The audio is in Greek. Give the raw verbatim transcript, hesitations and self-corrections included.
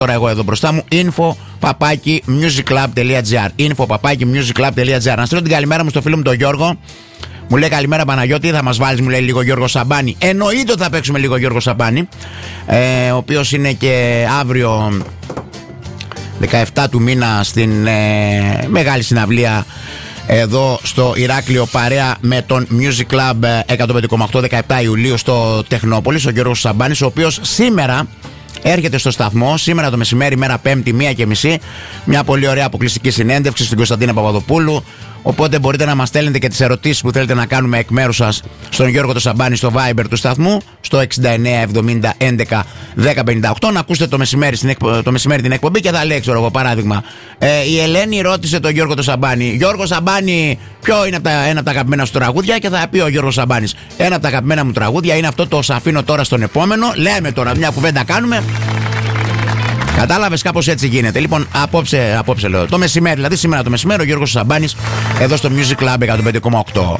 τώρα εγώ εδώ μπροστά μου. info παπάκι musiclub.gr info παπάκι musiclub.gr. Να στείλω την καλημέρα μου στο φίλο μου τον Γιώργο. Μου λέει καλημέρα Παναγιώτη, θα μας βάλεις, μου λέει, λίγο Γιώργο Σαμπάνη. Εννοείται ότι θα παίξουμε λίγο Γιώργο Σαμπάνη, ε, ο οποίος είναι και αύριο δεκαεφτά του μήνα στην ε, μεγάλη συναυλία εδώ στο Ηράκλειο, παρέα με τον Music Club εκατόν πέντε κόμμα οκτώ, δεκαεπτά Ιουλίου στο Τεχνόπολης, ο Γιώργος Σαμπάνης, ο οποίος σήμερα έρχεται στο σταθμό, σήμερα το μεσημέρι, μέρα Πέμπτη, μία και μισή. Μια πολύ ωραία αποκλειστική συνέντευξη στην Κωνσταντίνα Παπαδοπούλου. Οπότε μπορείτε να μας στέλνετε και τις ερωτήσεις που θέλετε να κάνουμε εκ μέρους σας στον Γιώργο το Σαμπάνη στο Viber του σταθμού, στο εξήντα εννέα εβδομήντα έντεκα δέκα πενήντα οκτώ. Να ακούσετε το μεσημέρι, στην εκπο... το μεσημέρι την εκπομπή και θα λέει, ξέρω εγώ, παράδειγμα, ε, η Ελένη ρώτησε τον Γιώργο το Σαμπάνη, Γιώργο Σαμπάνη, ποιο είναι από τα, ένα από τα αγαπημένα σου τραγούδια, και θα πει ο Γιώργος Σαμπάνης, ένα από τα αγαπημένα μου τραγούδια είναι αυτό, το σ' αφήνω τώρα στον επόμενο. Λέμε τώρα μια κουβέντα κάνουμε. Κατάλαβες, κάπως έτσι γίνεται. Λοιπόν, απόψε, απόψε λέω, το μεσημέρι, δηλαδή σήμερα το μεσημέρι, ο Γιώργος Σαμπάνης εδώ στο Music Club εκατόν πέντε κόμμα οκτώ.